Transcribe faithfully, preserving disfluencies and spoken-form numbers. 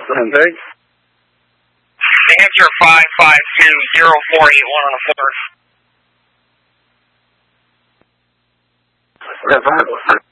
Okay. Answer five five two zero four eight one on the floor. Okay, five.